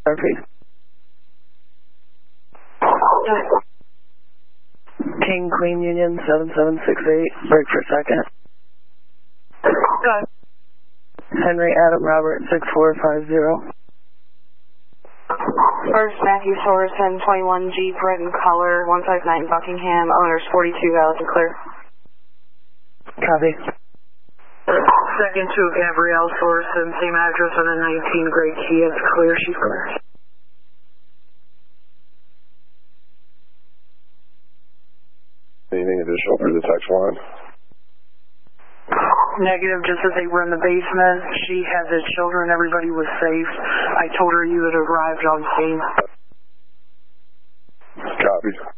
RP. King Queen Union 7768, break for a second. Henry Adam Robert 6450. First Matthew Sorensen 21 Jeep red in color 159 Buckingham, owners 42 valid and clear. Copy. Second to Gabrielle Sorensen, same address on the 19 Gray Kia, it's clear, she's clear. Anything additional through the text line? Negative, just as they were in the basement. She had the children, everybody was safe. I told her you had arrived on scene. Copy.